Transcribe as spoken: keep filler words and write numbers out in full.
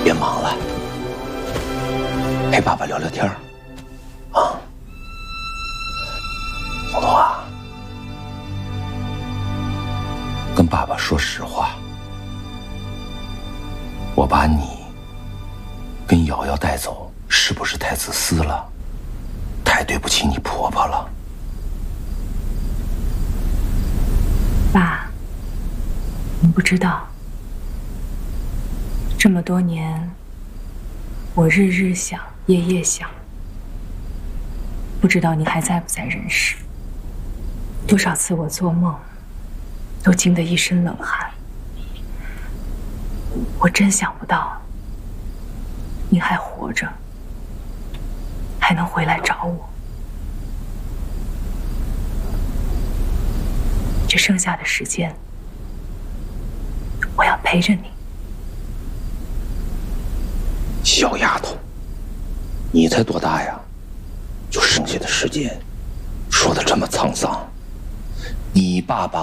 别忙了，陪爸爸聊聊天儿，啊，红豆啊，跟爸爸说实话，我把你跟瑶瑶带走，是不是太自私了？太对不起你婆婆了。 爸，你不知道，这么多年，我日日想，夜夜想，不知道你还在不在人世。多少次我做梦，都惊得一身冷汗。我真想不到，你还活着，还能回来找我。这剩下的时间，我要陪着你。 小丫头，你才多大呀？就剩下的时间，说的这么沧桑。你爸爸